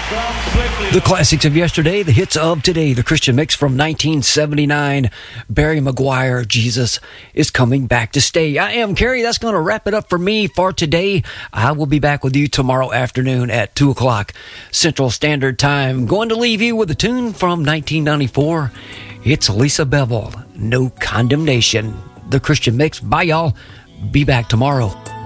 The classics of yesterday, the hits of today, the Christian mix from 1979. Barry McGuire, Jesus is coming back to stay. I am Kerry. That's going to wrap it up for me for today. I will be back with you tomorrow afternoon at 2 o'clock Central Standard Time. Going to leave you with a tune from 1994. It's Lisa Bevel, No Condemnation. The Christian mix. Bye, y'all. Be back tomorrow.